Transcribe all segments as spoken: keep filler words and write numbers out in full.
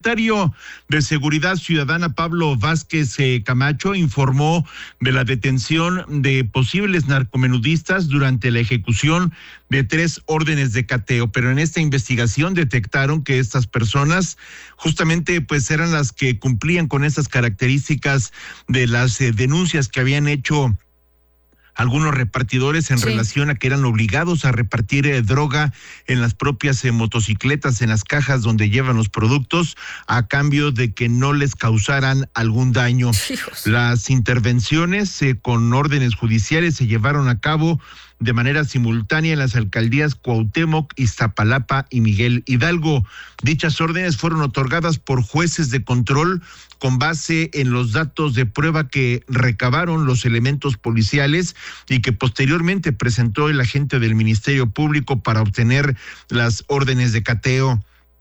secretario de Seguridad Ciudadana, Pablo Vázquez eh, Camacho, informó de la detención de posibles narcomenudistas durante la ejecución de tres órdenes de cateo, pero en esta investigación detectaron que estas personas justamente pues eran las que cumplían con esas características de las eh, denuncias que habían hecho algunos repartidores en sí. relación a que eran obligados a repartir eh, droga en las propias eh, motocicletas, en las cajas donde llevan los productos, a cambio de que no les causaran algún daño. Hijos. Las intervenciones eh, con órdenes judiciales se llevaron a cabo de manera simultánea en las alcaldías Cuauhtémoc, Iztapalapa y Miguel Hidalgo. Dichas órdenes fueron otorgadas por jueces de control con base en los datos de prueba que recabaron los elementos policiales y que posteriormente presentó el agente del Ministerio Público para obtener las órdenes de cateo.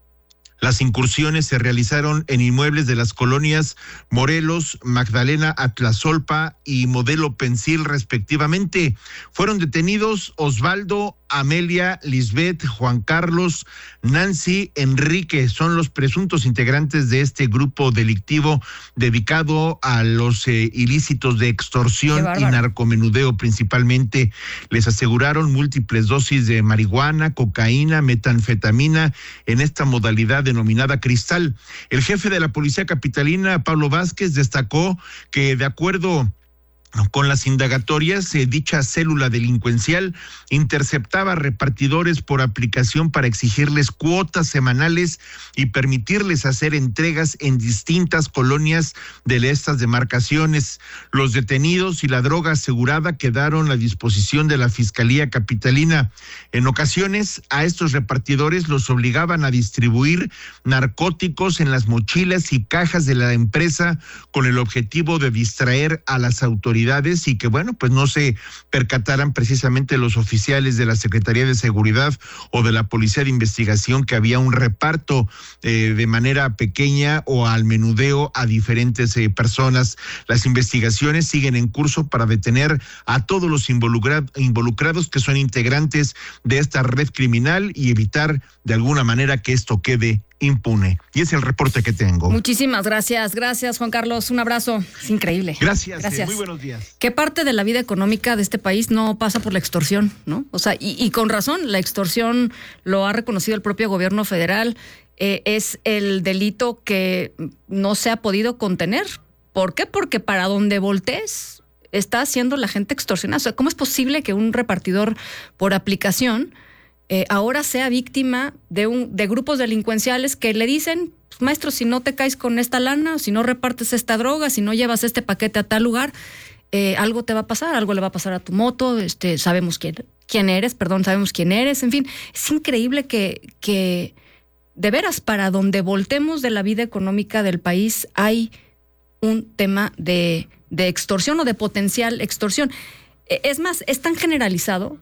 Las incursiones se realizaron en inmuebles de las colonias Morelos, Magdalena Atlazolpa y Modelo Pensil, respectivamente. Fueron detenidos Osvaldo, Amelia, Lisbeth, Juan Carlos, Nancy, Enrique. Son los presuntos integrantes de este grupo delictivo dedicado a los eh, ilícitos de extorsión y narcomenudeo principalmente. Les aseguraron múltiples dosis de marihuana, cocaína, metanfetamina en esta modalidad denominada cristal. El jefe de la policía capitalina, Pablo Vázquez, destacó que de acuerdo con las indagatorias, eh, dicha célula delincuencial interceptaba repartidores por aplicación para exigirles cuotas semanales y permitirles hacer entregas en distintas colonias de estas demarcaciones. Los detenidos y la droga asegurada quedaron a disposición de la Fiscalía Capitalina. En ocasiones, a estos repartidores los obligaban a distribuir narcóticos en las mochilas y cajas de la empresa con el objetivo de distraer a las autoridades y que, bueno, pues no se percataran precisamente los oficiales de la Secretaría de Seguridad o de la Policía de Investigación que había un reparto eh, de manera pequeña o al menudeo a diferentes eh, personas. Las investigaciones siguen en curso para detener a todos los involucra- involucrados que son integrantes de esta red criminal y evitar de alguna manera que esto quede impune. Y es el reporte que tengo. Muchísimas gracias. Gracias, Juan Carlos. Un abrazo. Es increíble. Gracias. Gracias. Eh, muy buenos días. ¿Qué parte de la vida económica de este país no pasa por la extorsión, no? O sea, y, y con razón, la extorsión lo ha reconocido el propio gobierno federal. Eh, es el delito que no se ha podido contener. ¿Por qué? Porque para donde voltees está haciendo la gente extorsionada. O sea, ¿cómo es posible que un repartidor por aplicación Eh, ahora sea víctima de un de grupos delincuenciales que le dicen, pues, maestro, si no te caes con esta lana, o si no repartes esta droga, si no llevas este paquete a tal lugar, eh, algo te va a pasar, algo le va a pasar a tu moto, este, sabemos quién, quién eres, perdón, sabemos quién eres, en fin, es increíble que, que de veras, para donde voltemos de la vida económica del país, hay un tema de, de extorsión o de potencial extorsión. Es más, es tan generalizado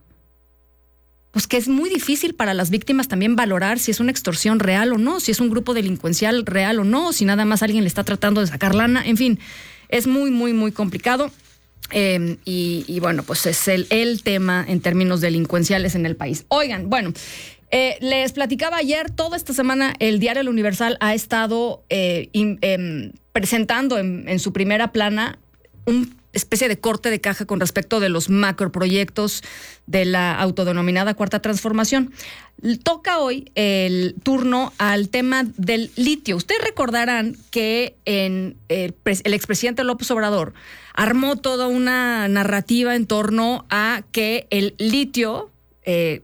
pues que es muy difícil para las víctimas también valorar si es una extorsión real o no, si es un grupo delincuencial real o no, si nada más alguien le está tratando de sacar lana, en fin, es muy, muy, muy complicado. Eh, y, y bueno, pues es el, el tema en términos delincuenciales en el país. Oigan, bueno, eh, les platicaba ayer, toda esta semana el diario El Universal ha estado eh, in, eh, presentando en, en su primera plana un especie de corte de caja con respecto de los macroproyectos de la autodenominada Cuarta Transformación. Toca hoy el turno al tema del litio. Ustedes recordarán que en el, el expresidente López Obrador armó toda una narrativa en torno a que el litio eh,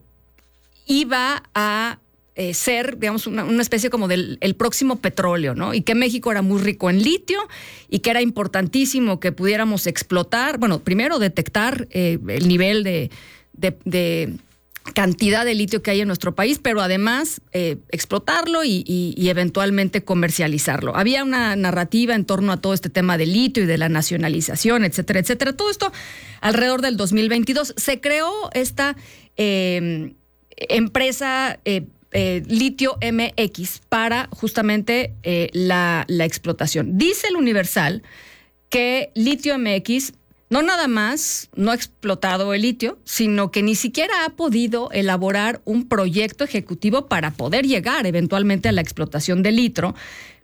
iba a Eh, ser, digamos, una, una especie como del el próximo petróleo, ¿no? Y que México era muy rico en litio y que era importantísimo que pudiéramos explotar, bueno, primero detectar eh, el nivel de, de, de cantidad de litio que hay en nuestro país, pero además eh, explotarlo y, y, y eventualmente comercializarlo. Había una narrativa en torno a todo este tema del litio y de la nacionalización, etcétera, etcétera. Todo esto alrededor del dos mil veintidós. Se creó esta eh, empresa eh, Eh, Litio M X para justamente eh, la, la explotación. Dice el Universal que Litio M X no nada más no ha explotado el litio, sino que ni siquiera ha podido elaborar un proyecto ejecutivo para poder llegar eventualmente a la explotación del litio,